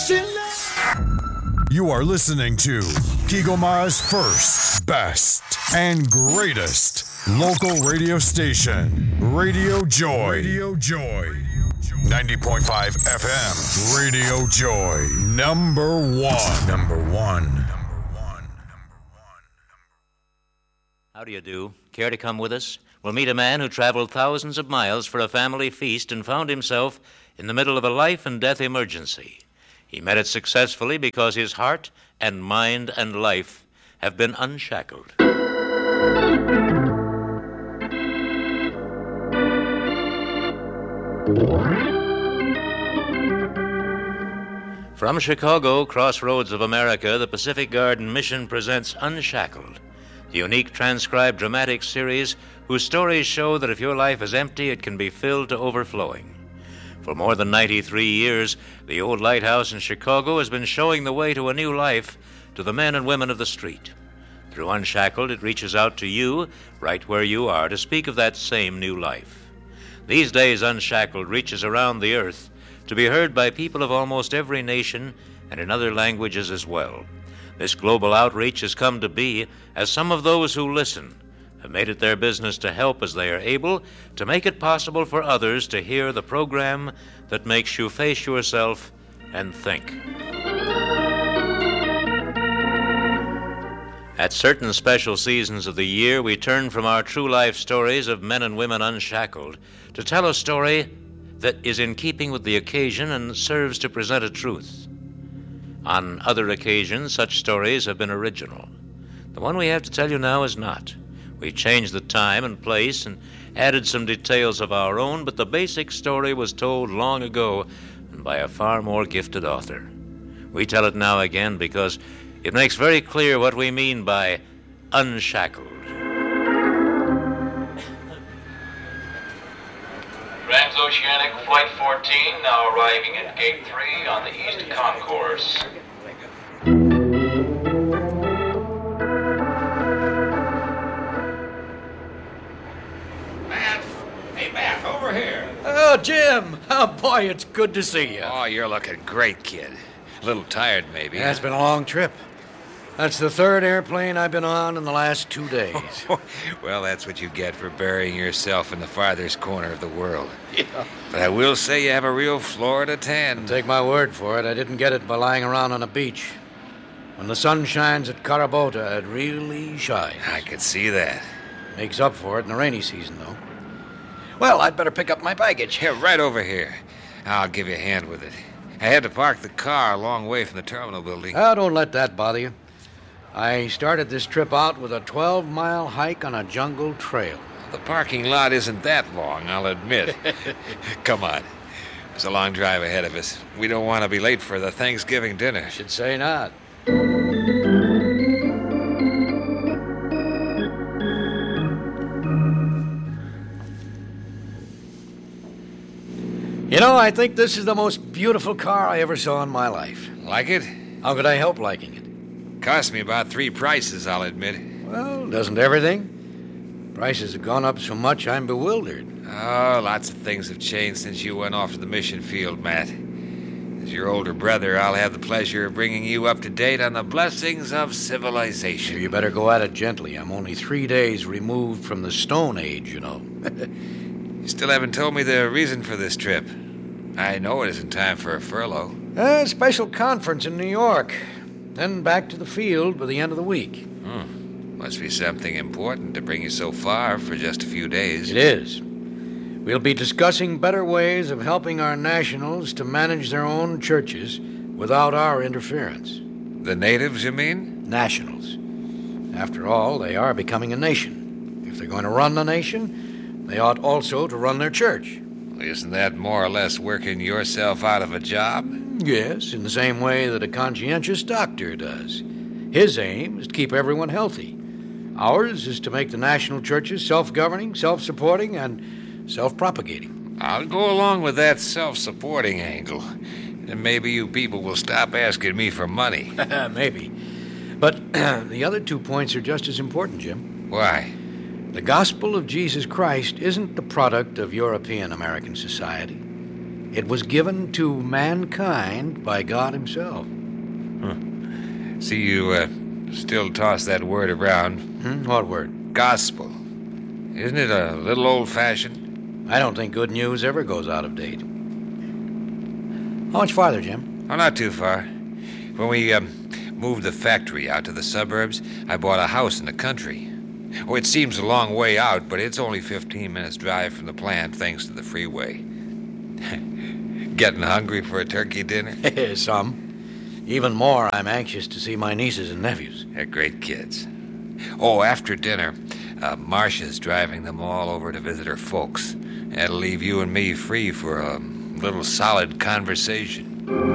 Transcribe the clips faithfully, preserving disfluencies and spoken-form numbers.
You are listening to Kigomara's first, best, and greatest local radio station, Radio Joy. Radio Joy. ninety point five F M. Radio Joy. Number one. Number one. How do you do? Care to come with us? We'll meet a man who traveled thousands of miles for a family feast and found himself in the middle of a life and death emergency. He met it successfully because his heart and mind and life have been unshackled. From Chicago, crossroads of America, the Pacific Garden Mission presents Unshackled, the unique transcribed dramatic series whose stories show that if your life is empty, it can be filled to overflowing. For more than ninety-three years, the old lighthouse in Chicago has been showing the way to a new life to the men and women of the street. Through Unshackled, it reaches out to you, right where you are, to speak of that same new life. These days, Unshackled reaches around the earth to be heard by people of almost every nation and in other languages as well. This global outreach has come to be as some of those who listen have made it their business to help as they are able to make it possible for others to hear the program that makes you face yourself and think. At certain special seasons of the year, we turn from our true life stories of men and women unshackled to tell a story that is in keeping with the occasion and serves to present a truth. On other occasions, such stories have been original. The one we have to tell you now is not. We've changed the time and place and added some details of our own, but the basic story was told long ago and by a far more gifted author. We tell it now again because it makes very clear what we mean by unshackled. Transoceanic Flight fourteen now arriving at Gate three on the East Concourse. Over here. Oh, Jim. Oh, boy, it's good to see you. Oh, you're looking great, kid. A little tired, maybe. Yeah, it's been a long trip. That's the third airplane I've been on in the last two days. Well, that's what you get for burying yourself in the farthest corner of the world. Yeah. But I will say you have a real Florida tan. Take my word for it. I didn't get it by lying around on a beach. When the sun shines at Carabota, it really shines. I could see that. Makes up for it in the rainy season, though. Well, I'd better pick up my baggage. Here, right over here. I'll give you a hand with it. I had to park the car a long way from the terminal building. Oh, don't let that bother you. I started this trip out with a twelve-mile hike on a jungle trail. The parking lot isn't that long, I'll admit. Come on. There's a long drive ahead of us. We don't want to be late for the Thanksgiving dinner. Should say not. You know, I think this is the most beautiful car I ever saw in my life. Like it? How could I help liking it? Cost me about three prices, I'll admit. Well, doesn't everything? Prices have gone up so much, I'm bewildered. Oh, lots of things have changed since you went off to the mission field, Matt. As your older brother, I'll have the pleasure of bringing you up to date on the blessings of civilization. You better go at it gently. I'm only three days removed from the Stone Age, you know. You still haven't told me the reason for this trip. I know it isn't time for a furlough. A special conference in New York. Then back to the field by the end of the week. Hmm. Must be something important to bring you so far for just a few days. It is. We'll be discussing better ways of helping our nationals to manage their own churches without our interference. The natives, you mean? Nationals. After all, they are becoming a nation. If they're going to run the nation, they ought also to run their church. Isn't that more or less working yourself out of a job? Yes, in the same way that a conscientious doctor does. His aim is to keep everyone healthy. Ours is to make the national churches self-governing, self-supporting, and self-propagating. I'll go along with that self-supporting angle. And maybe you people will stop asking me for money. Maybe. But the other two points are just as important, Jim. Why? The gospel of Jesus Christ isn't the product of European American society. It was given to mankind by God himself. See, you uh, still toss that word around. Hmm? What word? Gospel. Isn't it a little old-fashioned? I don't think good news ever goes out of date. How much farther, Jim? Oh, not too far. When we um, moved the factory out to the suburbs, I bought a house in the country. Oh, it seems a long way out, but it's only fifteen minutes drive from the plant thanks to the freeway. Getting hungry for a turkey dinner? Some. Even more, I'm anxious to see my nieces and nephews. They're great kids. Oh, after dinner, uh, Marcia's driving them all over to visit her folks. That'll leave you and me free for a little solid conversation.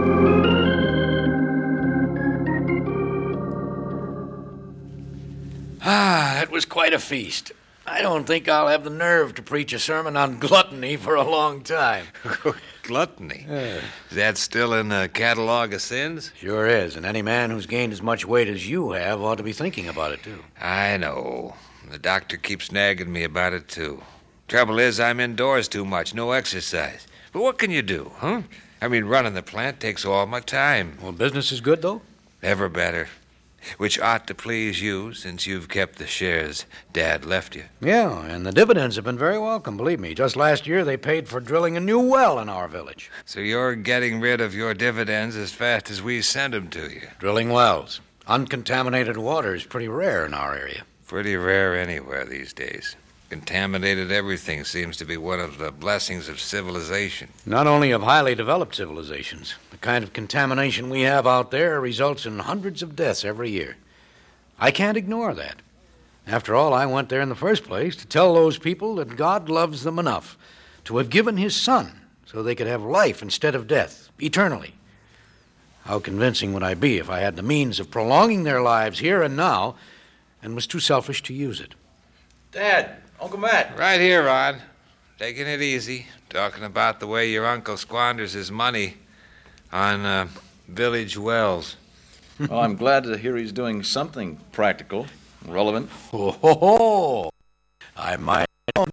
Ah, that was quite a feast. I don't think I'll have the nerve to preach a sermon on gluttony for a long time. Gluttony? Is that still in the catalog of sins? Sure is, and any man who's gained as much weight as you have ought to be thinking about it, too. I know. The doctor keeps nagging me about it, too. Trouble is, I'm indoors too much, no exercise. But what can you do, huh? I mean, running the plant takes all my time. Well, business is good, though? Ever better. Which ought to please you, since you've kept the shares Dad left you. Yeah, and the dividends have been very welcome, believe me. Just last year, they paid for drilling a new well in our village. So you're getting rid of your dividends as fast as we send them to you. Drilling wells. Uncontaminated water is pretty rare in our area. Pretty rare anywhere these days. Contaminated everything seems to be one of the blessings of civilization. Not only of highly developed civilizations. The kind of contamination we have out there results in hundreds of deaths every year. I can't ignore that. After all, I went there in the first place to tell those people that God loves them enough to have given his son so they could have life instead of death, eternally. How convincing would I be if I had the means of prolonging their lives here and now and was too selfish to use it? Dad, Uncle Matt. Right here, Rod. Taking it easy. Talking about the way your uncle squanders his money on uh, village wells. Well, I'm glad to hear he's doing something practical, relevant. Oh, ho, ho. I might.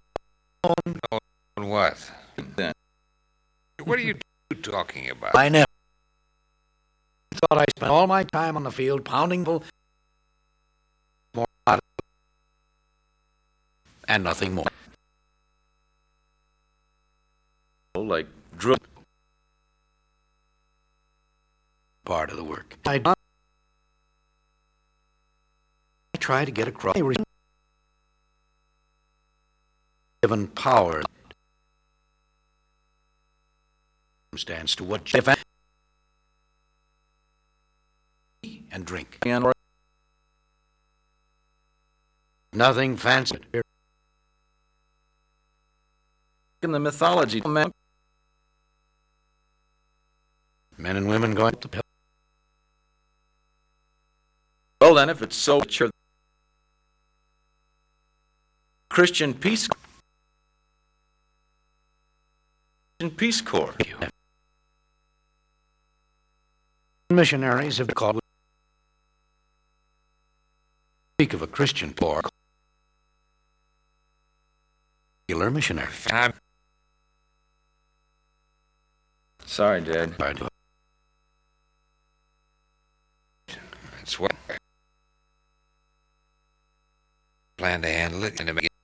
What? Then. What are you talking about? I never thought I spent all my time on the field pounding bull more and nothing more. Like drill. Part of the work. I, I try to get across. Given power stands to what if and drink. Nothing fancy. In the mythology, man. Men and women going to pill. Well, then, if it's so, sure. Christian Peace Christian Peace Corps. Missionaries have called. Speak of a Christian corps. Regular missionary. I'm Sorry, Dad. That's what I plan to handle it in a